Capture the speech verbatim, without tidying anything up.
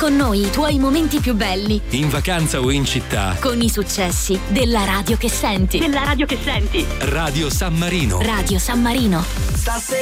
con noi i tuoi momenti più belli. In vacanza o in città. Con i successi della radio che senti. Della radio che senti. Radio San Marino. Radio San Marino. Stasera